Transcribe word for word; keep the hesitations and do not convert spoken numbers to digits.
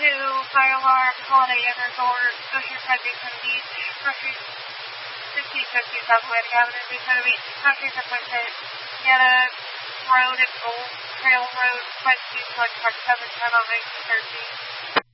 Fire Alarm, Holiday Inn Resort, Oceanside Daytona Beach, Grocery fifteen fifty South Atlantic Avenue, Daytona Beach, Grocery Appointment, Sienna Road and Gold Trail Road, five two select park seven ten on nineteen thirteen.